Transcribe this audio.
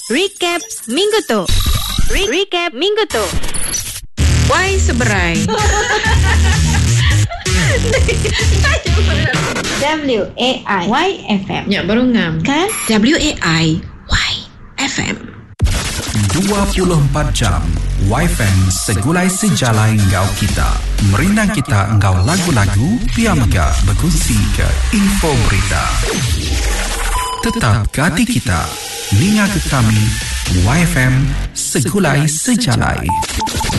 Recap minggu tu. Recap minggu tu. Why seberai? WAI YFM. Ya, baru ngam. Kan? WAI YFM. 24 jam YFM segulai sejalai engkau kita. Merindang kita engkau lagu-lagu, Pia Mega berkongsi ke info berita. Tetap ke hati kita. Ninga ke kami YFM segulai sejalai.